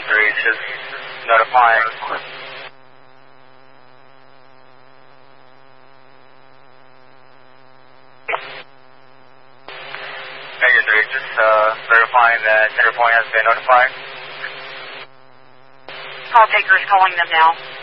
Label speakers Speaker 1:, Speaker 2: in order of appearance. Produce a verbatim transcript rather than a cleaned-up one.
Speaker 1: three, just notifying. Major three, just uh, verifying that center point has been notified.
Speaker 2: Call taker is calling them now.